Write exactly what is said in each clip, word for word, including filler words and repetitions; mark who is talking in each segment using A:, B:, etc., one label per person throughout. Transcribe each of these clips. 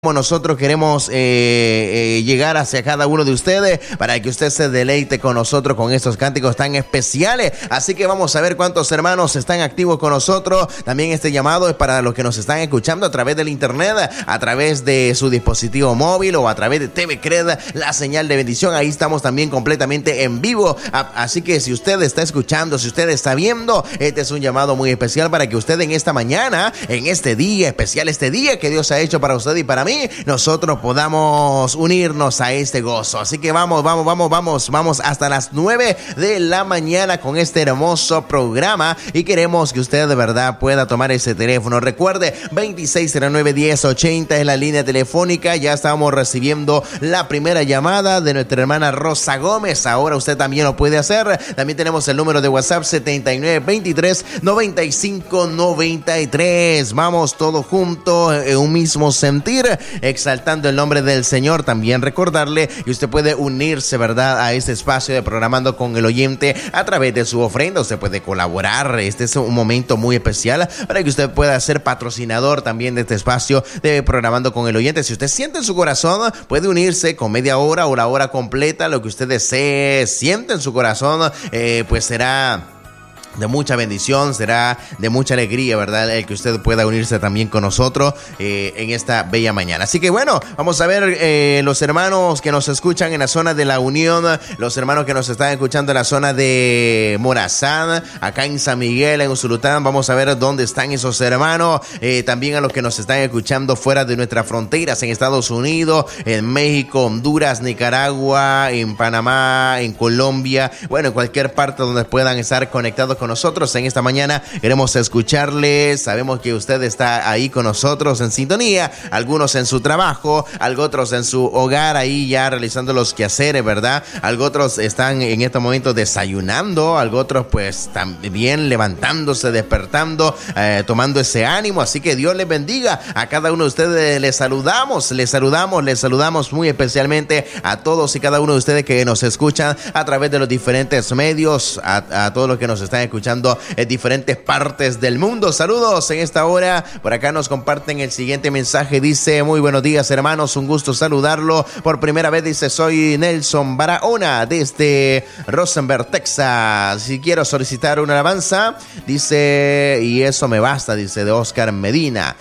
A: Como nosotros queremos eh, eh, llegar hacia cada uno de ustedes para que usted se deleite con nosotros con estos cánticos tan especiales. Así que vamos a ver cuántos hermanos están activos con nosotros. También este llamado es para los que nos están escuchando a través del internet, a través de su dispositivo móvil o a través de T V Cred, la señal de bendición. Ahí estamos también completamente en vivo. Así que si usted está escuchando, si usted está viendo, este es un llamado muy especial para que usted en esta mañana, en este día especial, este día que Dios ha hecho para usted y para mí, nosotros podamos unirnos a este gozo. Así que vamos, vamos, vamos, vamos, vamos hasta las nueve de la mañana con este hermoso programa y queremos que usted de verdad pueda tomar ese teléfono. Recuerde, veintiséis cero nueve, diez ochenta es la línea telefónica. Ya estamos recibiendo la primera llamada de nuestra hermana Rosa Gómez. Ahora usted también lo puede hacer. También tenemos el número de WhatsApp setenta y nueve veintitrés noventa y cinco noventa y tres. Vamos todos juntos en un mismo sentir, exaltando el nombre del Señor. También recordarle que usted puede unirse, ¿verdad?, a este espacio de Programando con el Oyente a través de su ofrenda. Usted puede colaborar. Este es un momento muy especial para que usted pueda ser patrocinador también de este espacio de Programando con el Oyente. Si usted siente en su corazón, puede unirse con media hora o la hora completa, lo que usted desee, siente en su corazón, eh, pues será de mucha bendición, será de mucha alegría, ¿verdad?, el que usted pueda unirse también con nosotros eh, en esta bella mañana. Así que bueno, vamos a ver eh, los hermanos que nos escuchan en la zona de La Unión, los hermanos que nos están escuchando en la zona de Morazán, acá en San Miguel, en Usulután. Vamos a ver dónde están esos hermanos. Eh, también a los que nos están escuchando fuera de nuestras fronteras, en Estados Unidos, en México, Honduras, Nicaragua, en Panamá, en Colombia, bueno, en cualquier parte donde puedan estar conectados con nosotros en esta mañana. Queremos escucharles. Sabemos que usted está ahí con nosotros en sintonía, algunos en su trabajo, algo otros en su hogar ahí ya realizando los quehaceres, ¿verdad? Algo otros están en este momento desayunando, algo otros pues también levantándose, despertando, eh, tomando ese ánimo. Así que Dios les bendiga a cada uno de ustedes. Les saludamos, les saludamos, les saludamos muy especialmente a todos y cada uno de ustedes que nos escuchan a través de los diferentes medios, a, a todos los que nos están escuchando en diferentes partes del mundo. Saludos en esta hora. Por acá nos comparten el siguiente mensaje. Dice: muy buenos días, hermanos, un gusto saludarlo por primera vez. Dice: soy Nelson Barahona desde Rosenberg, Texas. Si quiero solicitar una alabanza, dice, y eso me basta, dice, de Oscar Medina.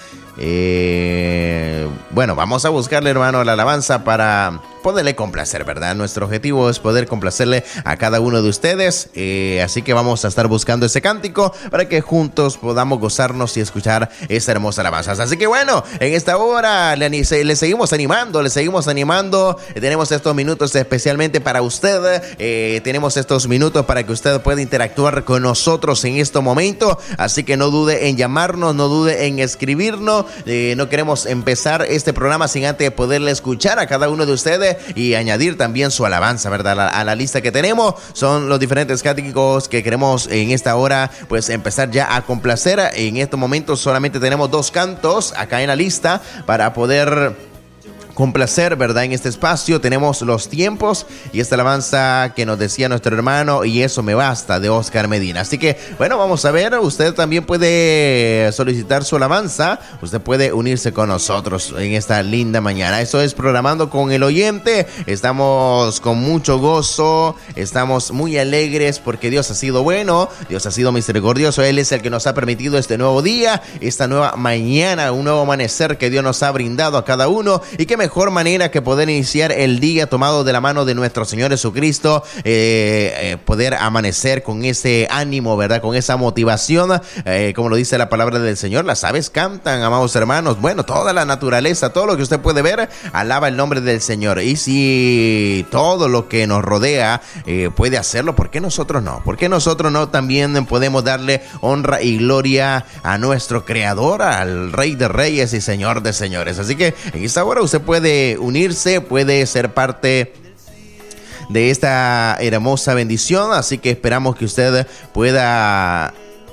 A: Eh, bueno, vamos a buscarle, hermano, la alabanza para poderle complacer, ¿verdad? Nuestro objetivo es poder complacerle a cada uno de ustedes, eh, así que vamos a estar buscando ese cántico para que juntos podamos gozarnos y escuchar esa hermosa alabanza. Así que bueno, en esta hora le, le seguimos animando, le seguimos animando. Tenemos estos minutos especialmente para usted, eh, tenemos estos minutos para que usted pueda interactuar con nosotros en este momento, así que no dude en llamarnos, no dude en escribirnos. Eh, no queremos empezar este programa sin antes poderle escuchar a cada uno de ustedes y añadir también su alabanza, ¿verdad? A la, a la lista que tenemos son los diferentes cánticos que queremos en esta hora pues empezar ya a complacer. En estos momentos solamente tenemos dos cantos acá en la lista para poder complacer, ¿verdad? En este espacio tenemos los tiempos y esta alabanza que nos decía nuestro hermano, y eso me basta, de Oscar Medina. Así que bueno, vamos a ver, usted también puede solicitar su alabanza, usted puede unirse con nosotros en esta linda mañana. Eso es Programando con el Oyente. Estamos con mucho gozo, estamos muy alegres porque Dios ha sido bueno, Dios ha sido misericordioso. Él es el que nos ha permitido este nuevo día, esta nueva mañana, un nuevo amanecer que Dios nos ha brindado a cada uno. Y qué mejor manera que poder iniciar el día tomado de la mano de nuestro Señor Jesucristo, eh, eh, poder amanecer con ese ánimo, ¿verdad? Con esa motivación, eh, como lo dice la palabra del Señor. Las aves cantan, amados hermanos. Bueno, toda la naturaleza, todo lo que usted puede ver, alaba el nombre del Señor. Y si todo lo que nos rodea eh, puede hacerlo, ¿por qué nosotros no? ¿Por qué nosotros no también podemos darle honra y gloria a nuestro Creador, al Rey de Reyes y Señor de Señores? Así que en esta hora usted puede unirse, puede ser parte de esta hermosa bendición, así que esperamos que usted pueda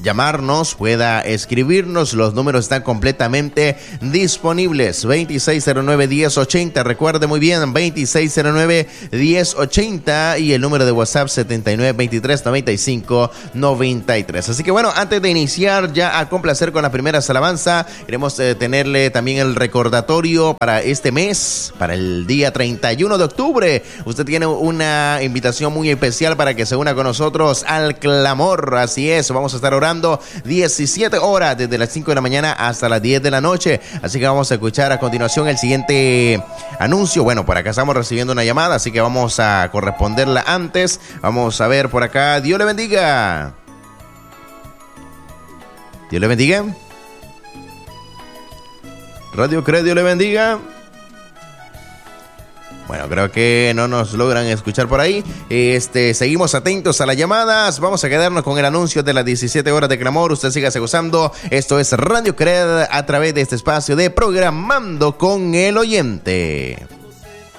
A: llamarnos, pueda escribirnos. Los números están completamente disponibles. veintiséis cero nueve, diez ochenta. Recuerde muy bien, veintiséis cero nueve, diez ochenta. Y el número de WhatsApp setenta y nueve veintitrés noventa y cinco noventa y tres. Así que bueno, antes de iniciar ya a complacer con las primeras alabanzas, queremos eh, tenerle también el recordatorio para este mes, para el día treinta y uno de octubre. Usted tiene una invitación muy especial para que se una con nosotros al clamor. Así es, vamos a estar orando diecisiete horas desde las cinco de la mañana hasta las diez de la noche. Así que vamos a escuchar a continuación el siguiente anuncio. Bueno, por acá estamos recibiendo una llamada, así que vamos a corresponderla antes. Vamos a ver por acá. Dios le bendiga. Dios le bendiga. Radio Cred, Dios le bendiga. Bueno, creo que no nos logran escuchar por ahí. Este, seguimos atentos a las llamadas. Vamos a quedarnos con el anuncio de las diecisiete horas de clamor. Usted siga gozando. Esto es Radio Cred a través de este espacio de Programando con el Oyente.